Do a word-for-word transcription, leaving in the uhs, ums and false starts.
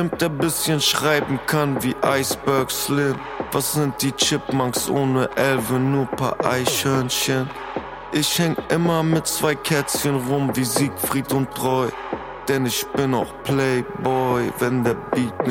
der bisschen schreiben kann wie Iceberg Slim. Was sind die Chipmunks ohne Elfe, nur paar Eichhörnchen? Ich häng immer mit zwei Kätzchen rum wie Siegfried und Roy, denn ich bin auch Playboy, wenn der Beat